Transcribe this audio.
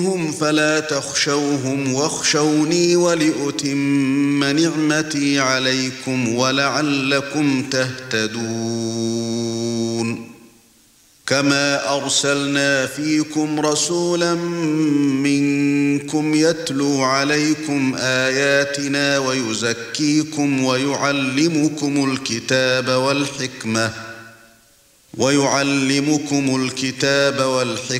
هم فلا تخشوهم واخشوني ولأتم نعمتي عليكم ولعلكم تهتدون كما أرسلنا فيكم رسولا منكم يتلو عليكم آياتنا ويزكيكم ويعلمكم الكتاب والحكمة